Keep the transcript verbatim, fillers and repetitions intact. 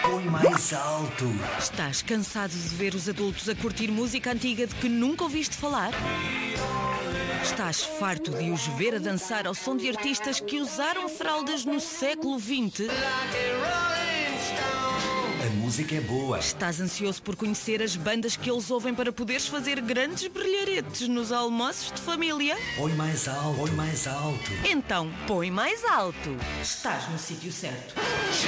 Põe mais alto. Estás cansado de ver os adultos a curtir música antiga de que nunca ouviste falar? Estás farto de os ver a dançar ao som de artistas que usaram fraldas no século vinte? A música é boa. Estás ansioso por conhecer as bandas que eles ouvem para poderes fazer grandes brilharetes nos almoços de família? Põe mais alto. Põe mais alto. Então, põe mais alto. Estás no sítio certo.